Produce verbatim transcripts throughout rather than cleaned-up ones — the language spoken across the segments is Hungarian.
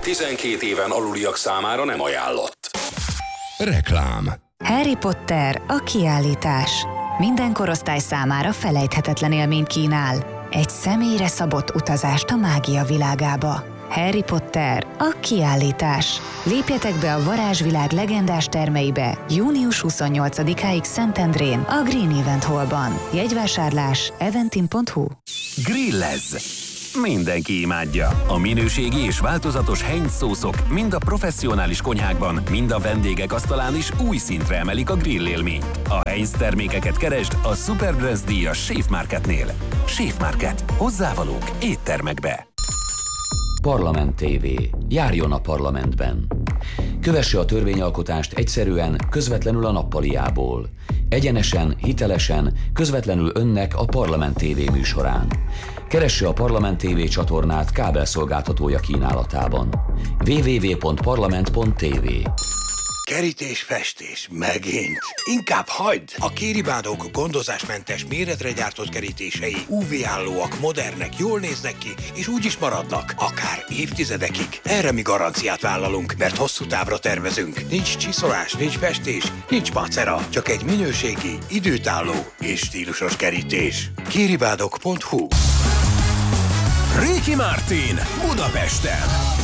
tizenkét éven aluliak számára nem ajánlott. Reklám. Harry Potter, a kiállítás. Minden korosztály számára felejthetetlen élményt kínál. Egy személyre szabott utazást a mágia világába. Harry Potter, a kiállítás. Lépjetek be a varázsvilág legendás termeibe június huszonnyolcadikáig Szentendrén, a Green Event Hallban. Jegyvásárlás eventim pont hu. Grillezz! Mindenki imádja. A minőségi és változatos Heinz szószok mind a professzionális konyhákban, mind a vendégek asztalán is új szintre emelik a grillélményt. A Heinz termékeket keresd a Superdress díjas Chef Marketnél. Chef Market. Hozzávalók éttermekbe. Parlament té vé. Járjon a parlamentben. Kövesse a törvényalkotást egyszerűen, közvetlenül a nappaliából. Egyenesen, hitelesen, közvetlenül önnek a Parlament té vé műsorán. Keresse a Parlament té vé csatornát kábelszolgáltatója kínálatában. double-u double-u double-u pont parlament pont té vé. Kerítés, festés, megint. Inkább hagyd! A Kéribádók gondozásmentes méretre gyártott kerítései ú vé-állóak, modernek, jól néznek ki, és úgy is maradnak, akár évtizedekig. Erre mi garanciát vállalunk, mert hosszú távra tervezünk. Nincs csiszolás, nincs festés, nincs macera, csak egy minőségi, időtálló és stílusos kerítés. Kéribádok pont hu. Ricky Martin Budapesten.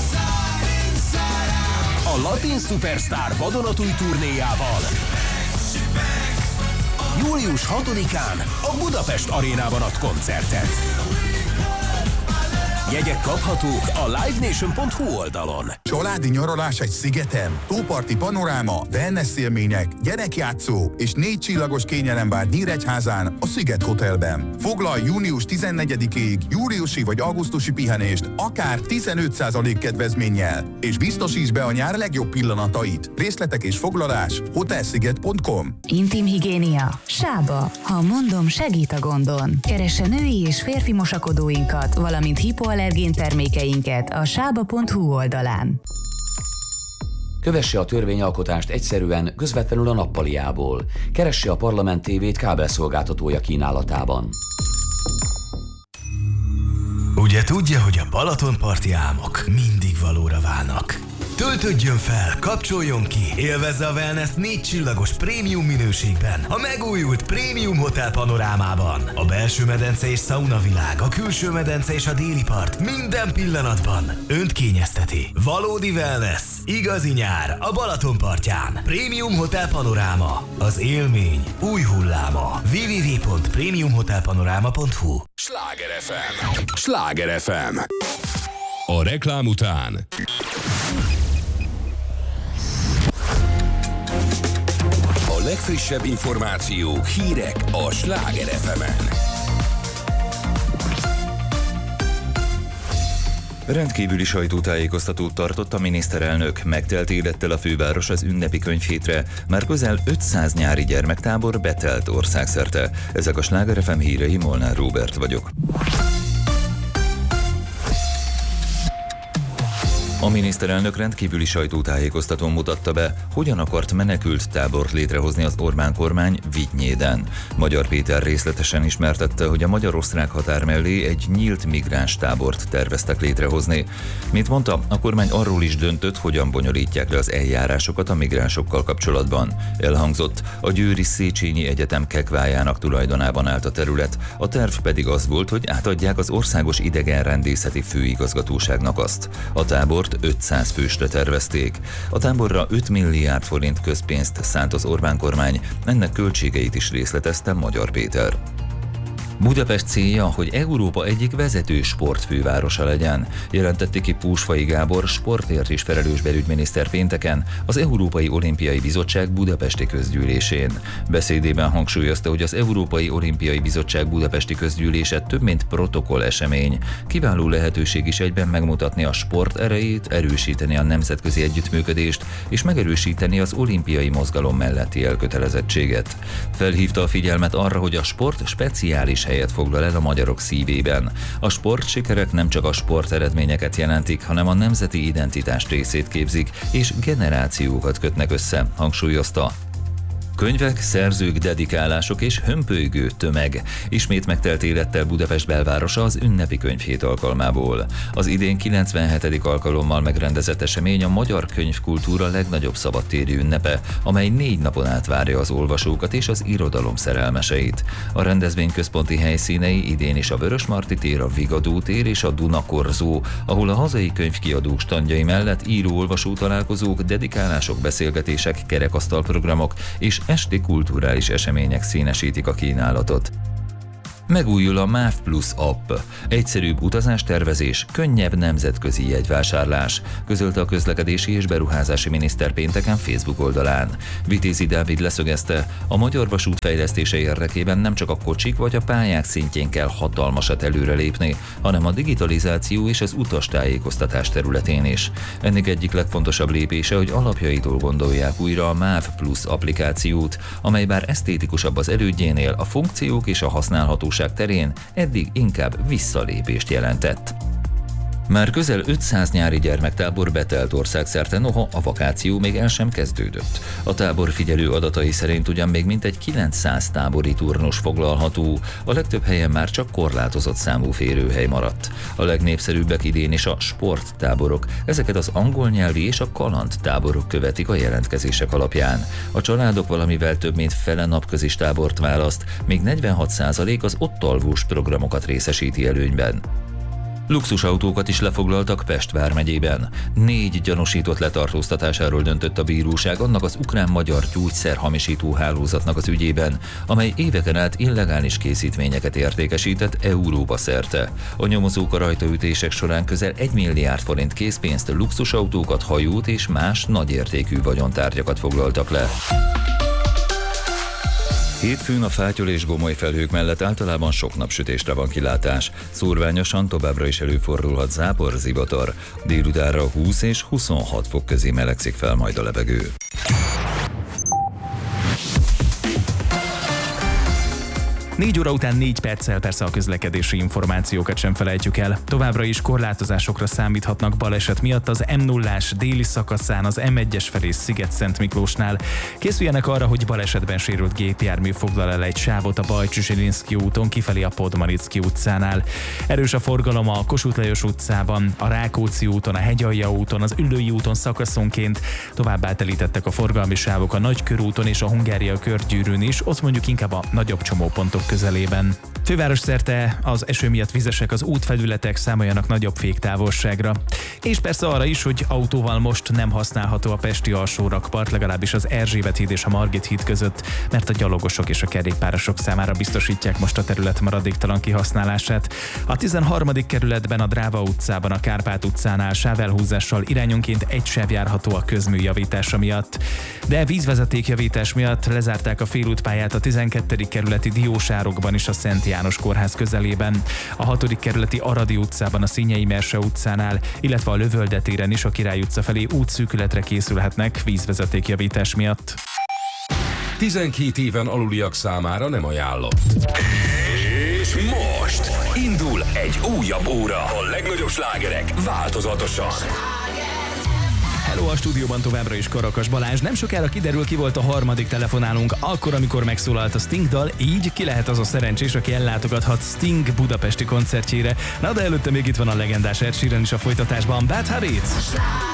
A latin szupersztár vadonatúj turnéjával július hatodikán a Budapest Arénában ad koncertet. Jegyek kaphatók a live nation pont hu oldalon. Családi nyaralás egy szigeten, tóparti panoráma, wellness élmények, gyerekjátszó és négy csillagos kényelem vár Nyíregyházán a Sziget Hotelben. Foglalj június tizennegyedikéig júliusi vagy augusztusi pihenést akár tizenöt százalék kedvezménnyel, és biztosíts be a nyár legjobb pillanatait. Részletek és foglalás hotelsziget pont com. Intim higiénia. Sába. Ha mondom, segít a gondon. Keresse női és férfi mosakodóinkat, valamint hipoallergén termékeinket a sába pont hu oldalán. Kövesse a törvényalkotást egyszerűen, közvetlenül a nappaliából. Keresse a Parlament té vét kábelszolgáltatója kínálatában. Ugye tudja, hogy a Balatonparti álmok mindig valóra válnak. Töltődjön fel, kapcsoljon ki, élvezze a wellness négy csillagos prémium minőségben, a megújult Prémium Hotel panorámában. A belső medence és szauna világ, a külső medence és a déli part minden pillanatban önt kényezteti. Valódi wellness, igazi nyár a Balaton partján. Prémium Hotel Panoráma, az élmény új hulláma. double-u double-u double-u pont prémium hotel panoráma pont hu. Sláger ef em. Sláger ef em. A reklám után a legfrissebb információk, hírek a Sláger ef emen. Rendkívüli sajtótájékoztatót tartott a miniszterelnök. Megtelt élettel a főváros az ünnepi könyvhétre. Már közel ötszáz nyári gyermektábor betelt országszerte. Ezek a Sláger ef em hírei, Molnár Róbert vagyok. A miniszterelnök rendkívüli sajtótájékoztatón mutatta be, hogyan akart menekült tábort létrehozni az Orbán kormány Vigynyéden. Magyar Péter részletesen ismertette, hogy a magyar-osztrák határ mellé egy nyílt migráns tábort terveztek létrehozni. Mint mondta, a kormány arról is döntött, hogyan bonyolítják le az eljárásokat a migránsokkal kapcsolatban. Elhangzott, a Győri Széchenyi Egyetem kekvájának tulajdonában állt a terület, a terv pedig az volt, hogy átadják az Országos Idegenrendészeti Főigazgatóságnak azt. A tábort ötszáz fősre tervezték. A táborra öt milliárd forint közpénzt szánt az Orbán kormány, ennek költségeit is részletezte Magyar Péter. Budapest célja, hogy Európa egyik vezető sportfővárosa legyen, jelentette ki Púsfai Gábor sportért is felelős belügyminiszter pénteken az Európai Olimpiai Bizottság budapesti közgyűlésén. Beszédében hangsúlyozta, hogy az Európai Olimpiai Bizottság budapesti közgyűlése több mint protokoll esemény. Kiváló lehetőség is egyben megmutatni a sport erejét, erősíteni a nemzetközi együttműködést és megerősíteni az olimpiai mozgalom melletti elkötelezettséget. Felhívta a figyelmet arra, hogy a sport speciális helyet foglal el a magyarok szívében. A sportsikerek nem csak a sport eredményeket jelentik, hanem a nemzeti identitás részét képzik, és generációkat kötnek össze, hangsúlyozta. Könyvek, szerzők, dedikálások és hömpölygő tömeg. Ismét megtelt élettel Budapest belvárosa az ünnepi könyvhét alkalmából. Az idén kilencvenhetedik alkalommal megrendezett esemény a magyar könyvkultúra legnagyobb szabadtéri ünnepe, amely négy napon át várja az olvasókat és az irodalom szerelmeseit. A rendezvény központi helyszínei idén is a Vörösmarty tér, a Vigadó tér és a Dunakorzó, ahol a hazai könyvkiadók standjai mellett író-olvasó találkozók, dedikálások, beszélgetések, kerekasztalprogramok és esti kulturális események színesítik a kínálatot. Megújul a MÁV Plus app. Egyszerűbb utazástervezés, könnyebb nemzetközi jegyvásárlás, közölte a közlekedési és beruházási miniszter pénteken Facebook oldalán. Vitézi Dávid leszögezte, a magyar vasút fejlesztése érdekében nem csak a kocsik vagy a pályák szintjén kell hatalmasat előrelépni, hanem a digitalizáció és az utastájékoztatás területén is. Ennek egyik legfontosabb lépése, hogy alapjaitól gondolják újra a MÁV Plus applikációt, amely bár esztétikusabb az elődjénél, a funkciók és a használhatóság terén eddig inkább visszalépést jelentett. Már közel ötszáz nyári gyermektábor betelt országszerte, noha a vakáció még el sem kezdődött. A tábor figyelő adatai szerint ugyan még mintegy kilencszáz tábori turnus foglalható, a legtöbb helyen már csak korlátozott számú férőhely maradt. A legnépszerűbbek idén is a sporttáborok, ezeket az angol nyelvi és a kalandtáborok követik a jelentkezések alapján. A családok valamivel több mint fele napközis tábort választ, még negyvenhat százalék az ott alvós programokat részesíti előnyben. Luxusautókat is lefoglaltak Pest vármegyében. Négy gyanúsított letartóztatásáról döntött a bíróság annak az ukrán-magyar gyógyszerhamisító hálózatnak az ügyében, amely éveken át illegális készítményeket értékesített Európa szerte. A nyomozók a rajtaütések során közel egy milliárd forint készpénzt, luxusautókat, hajót és más nagyértékű vagyontárgyakat foglaltak le. Hétfőn a fátyol és gomoly felhők mellett általában sok napsütésre van kilátás. Szórványosan továbbra is előfordulhat zápor, zivatar. Délutánra húsz és huszonhat fok közé melegszik fel majd a levegő. Négy óra után négy perccel persze a közlekedési információkat sem felejtjük el. Továbbra is korlátozásokra számíthatnak baleset miatt az M nullás déli szakaszán, az M egyes felé Sziget-Szent Miklósnál. Készüljenek arra, hogy balesetben sérült gépjármű foglal el egy sávot a Bajcsy-Zsilinszky úton kifelé a Podmanicki utcánál. Erős a forgalom a Kossuth Lajos utcában, a Rákóczi úton, a Hegyalja úton, az Üllői úton szakaszonként. Továbbá telítettek a forgalmi sávok a Nagykörúton és a Hungária körgyűrűn is, ott mondjuk inkább a nagyobb csomópontok közelében. Főváros szerte az eső miatt vizesek az útfelületek, számoljanak nagyobb féktávolságra. És persze arra is, hogy autóval most nem használható a pesti alsórakpart, legalábbis az Erzsébet híd és a Margit híd között, mert a gyalogosok és a kerékpárosok számára biztosítják most a terület maradéktalan kihasználását. A tizenharmadik kerületben a Dráva utcában, a Kárpát utcánál sávelhúzással irányonként egy sáv járható a közmű javítása miatt. De vízvezetékjavítás miatt lezárták a félútpályát a tizenkettedik kerületi Diósárokban is a Szent János kórház közelében, a hatodik kerületi Aradi utcában, a Színyei Merse utcánál, illetve a Lövölde téren is a Király utca felé útszűkületre készülhetnek vízvezetékjavítás miatt. tizenkét éven aluliak számára nem ajánlott. És most indul egy újabb óra. A legnagyobb slágerek változatosan. Hello, a stúdióban továbbra is Karakas Balázs. Nem sokára kiderül, ki volt a harmadik telefonálunk, akkor, amikor megszólalt a Sting dal, így ki lehet az a szerencsés, aki ellátogathat Sting budapesti koncertjére. Na de előtte még itt van a legendás Ed Sheeran is a folytatásban. Bad Habits!